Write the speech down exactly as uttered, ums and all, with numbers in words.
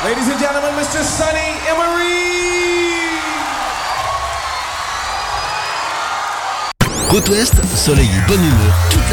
Ladies and gentlemen, Mister Sonny Emery. Côte Ouest, soleil et bonne humeur toute la